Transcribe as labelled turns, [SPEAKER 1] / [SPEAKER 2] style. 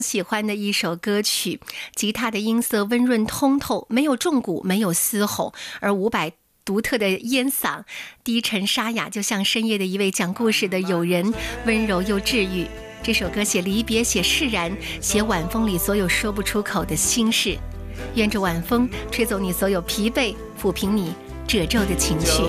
[SPEAKER 1] 喜欢的一首歌曲，吉他的音色温润通透，没有重鼓，没有嘶吼，而伍佰独特的烟嗓低沉沙哑，就像深夜的一位讲故事的友人，温柔又治愈。这首歌写离别，写释然，写晚风里所有说不出口的心事。愿这晚风吹走你所有疲惫，抚平你褶皱的情绪。